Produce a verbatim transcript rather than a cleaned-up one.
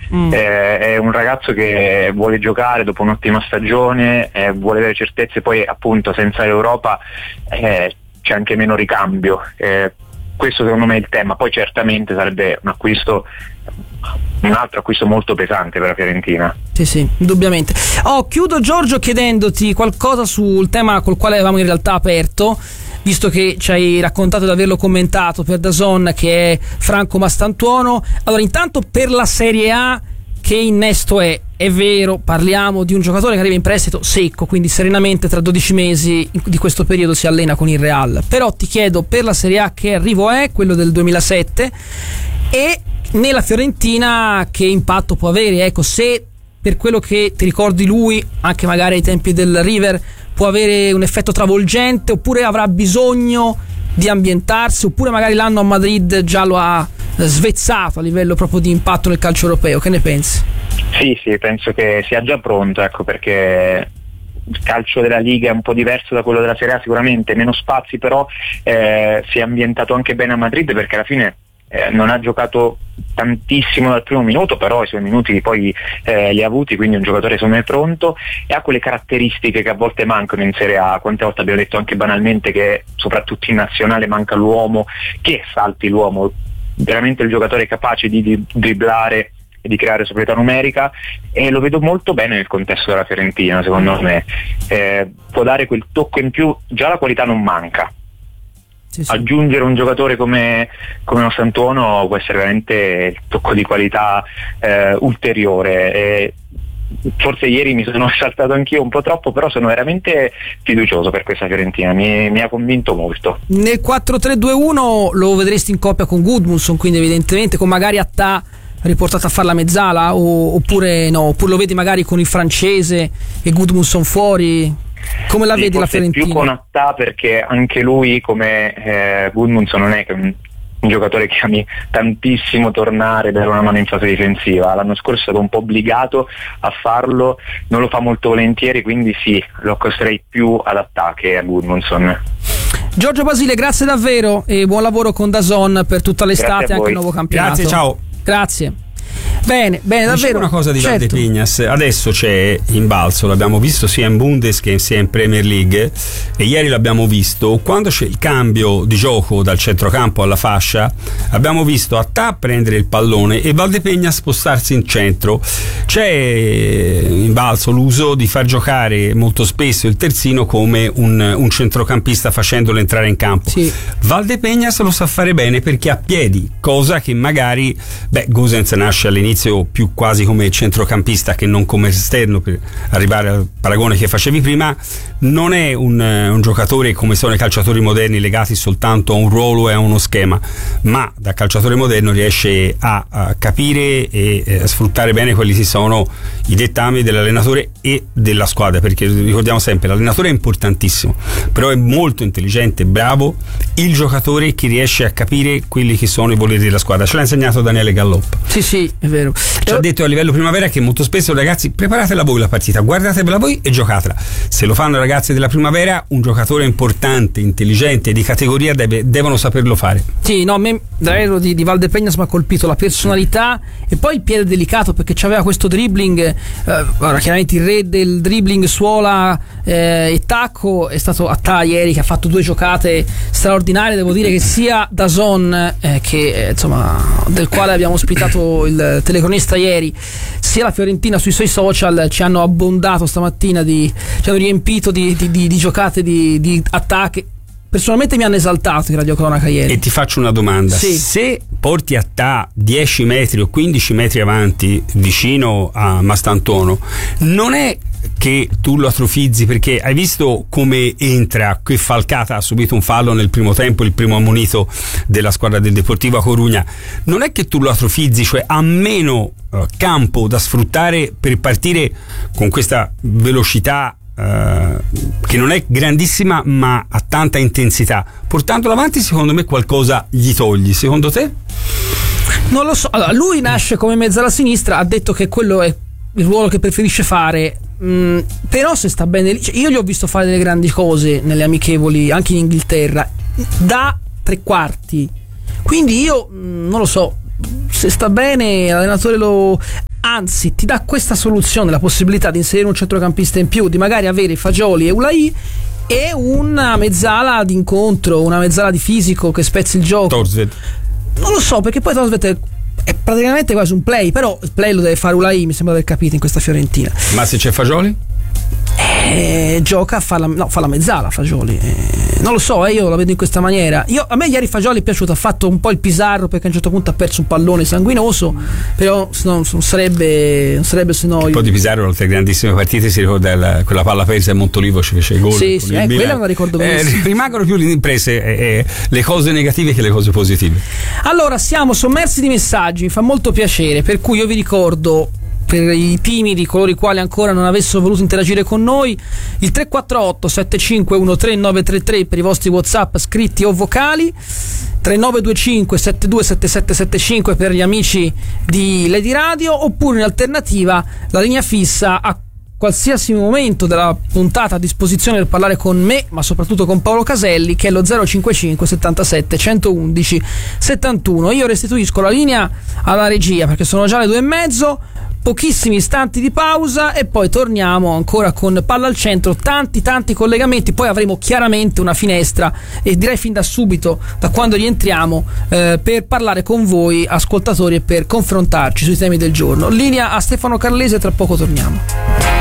mm. eh, è un ragazzo che vuole giocare dopo un'ottima stagione, eh, vuole avere certezze, poi appunto senza l'Europa eh, c'è anche meno ricambio, eh, questo secondo me è il tema. Poi certamente sarebbe un acquisto, un altro acquisto molto pesante per la Fiorentina. Sì, sì, indubbiamente. Oh, chiudo Giorgio chiedendoti qualcosa sul tema col quale avevamo in realtà aperto, visto che ci hai raccontato di averlo commentato per D A Z N, che è Franco Mastantuono. Allora, intanto per la Serie A, che innesto è? È vero, parliamo di un giocatore che arriva in prestito secco, quindi serenamente tra dodici mesi di questo periodo si allena con il Real. Però ti chiedo, per la Serie A che arrivo è? Quello del duemilasette, e nella Fiorentina che impatto può avere? Ecco, se per quello che ti ricordi lui, anche magari ai tempi del River, può avere un effetto travolgente, oppure avrà bisogno di ambientarsi, oppure magari l'anno a Madrid già lo ha svezzato a livello proprio di impatto nel calcio europeo. Che ne pensi? Sì, sì, penso che sia già pronto, ecco, perché il calcio della Liga è un po' diverso da quello della Serie A, sicuramente meno spazi, però eh, si è ambientato anche bene a Madrid, perché alla fine eh, non ha giocato tantissimo dal primo minuto, però i suoi minuti poi eh, li ha avuti, quindi un giocatore secondo me pronto, e ha quelle caratteristiche che a volte mancano in Serie A. Quante volte abbiamo detto anche banalmente che soprattutto in nazionale manca l'uomo che salti l'uomo, veramente il giocatore capace di, di dribblare e di creare superiorità numerica, e lo vedo molto bene nel contesto della Fiorentina. Secondo me eh, può dare quel tocco in più, già la qualità non manca. Sì, sì. Aggiungere un giocatore come, come Mastantuono può essere veramente il tocco di qualità eh, ulteriore. E forse ieri mi sono saltato anch'io un po' troppo, però sono veramente fiducioso per questa Fiorentina, mi, mi ha convinto molto. Nel quattro tre due uno lo vedresti in coppia con Gudmundsson, quindi evidentemente con magari Attà riportato a fare la mezzala, o, oppure no, oppure lo vedi magari con il francese e Gudmundsson fuori? Come la sì, vedi la Fiorentina? Più con Attà, perché anche lui come eh, Gudmundsson non è che un, un giocatore che ami tantissimo tornare, dare una mano in fase difensiva. L'anno scorso è stato un po' obbligato a farlo, non lo fa molto volentieri, quindi sì, lo accosterei più ad Attà che a Gudmundsson. Giorgio Basile, grazie davvero e buon lavoro con D A Z N per tutta l'estate e anche il nuovo campionato. Grazie, ciao. Grazie. Bene, bene, davvero. Dicevo una cosa di certo. Valdepignas. Adesso c'è in balzo, l'abbiamo visto sia in Bundes che sia in Premier League, e ieri l'abbiamo visto quando c'è il cambio di gioco dal centrocampo alla fascia. Abbiamo visto Attà prendere il pallone e Valdepignas spostarsi in centro. C'è in balzo l'uso di far giocare molto spesso il terzino come un, un centrocampista, facendolo entrare in campo. Sì. Valdepignas lo sa fare bene perché ha piedi, cosa che magari beh Gosens nasce all'inizio più quasi come centrocampista che non come esterno, per arrivare al paragone che facevi prima. Non è un, un giocatore come sono i calciatori moderni, legati soltanto a un ruolo e a uno schema, ma da calciatore moderno riesce a, a capire e a sfruttare bene quelli che sono i dettami dell'allenatore e della squadra, perché ricordiamo sempre l'allenatore è importantissimo, però è molto intelligente, bravo il giocatore che riesce a capire quelli che sono i voleri della squadra. Ce l'ha insegnato Daniele Gallop. Sì, sì, è vero. Ci ha detto a livello primavera che molto spesso ragazzi, preparatela voi la partita, guardatela voi e giocatela. Se lo fanno i ragazzi della primavera, un giocatore importante, intelligente, di categoria deve, devono saperlo fare. Sì, no, a me davvero di, di Valdepignas mi ha colpito la personalità e poi il piede delicato, perché c'aveva questo dribbling eh, ora chiaramente il re del dribbling, suola eh, e tacco è stato Attà ieri, che ha fatto due giocate straordinarie. Devo dire che sia D A Z N eh, che eh, insomma del quale abbiamo ospitato il telecronista ieri, sia la Fiorentina sui suoi social ci hanno abbondato stamattina, di, ci hanno riempito di, di, di, di giocate di, di attacchi. Personalmente mi hanno esaltato in radiocronaca ieri. E ti faccio una domanda: sì. Se porti Attà dieci metri o quindici metri avanti vicino a Mastantuono, non è che tu lo atrofizzi, perché hai visto come entra, che Falcata ha subito un fallo nel primo tempo, il primo ammonito della squadra del Deportivo a Corugna. Non è che tu lo atrofizzi, cioè ha meno uh, campo da sfruttare per partire con questa velocità Uh, che non è grandissima ma ha tanta intensità. Portandolo avanti, secondo me qualcosa gli togli. Secondo te? Non lo so. Allora, lui nasce come mezzala sinistra, ha detto che quello è il ruolo che preferisce fare, mm, però se sta bene lì, cioè, io gli ho visto fare delle grandi cose nelle amichevoli anche in Inghilterra da tre quarti, quindi io mm, non lo so, se sta bene l'allenatore lo anzi ti dà questa soluzione, la possibilità di inserire un centrocampista in più, di magari avere Fagioli e Ulai e una mezzala d'incontro, una mezzala di fisico che spezzi il gioco. Thorstvedt. Non lo so, perché poi Thorstvedt è, è praticamente quasi un play, però il play lo deve fare Ulai, mi sembra di aver capito, in questa Fiorentina. Ma se c'è Fagioli? Eh, gioca, fa la, no, fa la mezzala Fagioli, eh, non lo so, eh, io la vedo in questa maniera. Io, a me ieri Fagioli è piaciuto, ha fatto un po' il Pizarro perché a un certo punto ha perso un pallone sanguinoso, però no, non sarebbe non sarebbe se no un po' di Pizarro, oltre a grandissime partite, si ricorda la, quella palla persa in Montolivo, ci fece i gol. Sì, sì, eh, quella me la ricordo benissimo. Eh, rimangono più le imprese, eh, eh, le cose negative che le cose positive. Allora, siamo sommersi di messaggi, mi fa molto piacere, per cui io vi ricordo, per i timidi, coloro i quali ancora non avessero voluto interagire con noi, il tre quattro otto sette cinque uno tre nove tre tre per i vostri WhatsApp scritti o vocali, tre nove due cinque sette due sette sette sette cinque per gli amici di Lady Radio, oppure in alternativa la linea fissa a qualsiasi momento della puntata a disposizione per parlare con me, ma soprattutto con Paolo Caselli, che è lo zero cinquantacinque settantasette centoundici settantuno. Io restituisco la linea alla regia perché sono già le due e mezzo, pochissimi istanti di pausa e poi torniamo ancora con Palla al Centro, tanti tanti collegamenti, poi avremo chiaramente una finestra, e direi fin da subito, da quando rientriamo, eh, per parlare con voi ascoltatori e per confrontarci sui temi del giorno. Linea a Stefano Carlese, tra poco torniamo.